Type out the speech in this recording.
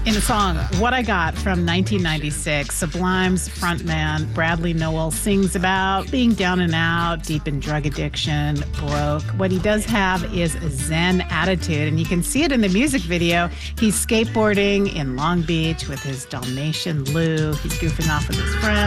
In the song What I Got from 1996, Sublime's frontman Bradley Nowell sings about being down and out, deep in drug addiction, broke. What he does have is a zen attitude, and you can see it in the music video. He's skateboarding in Long Beach with his Dalmatian Lou. He's goofing off with his friends.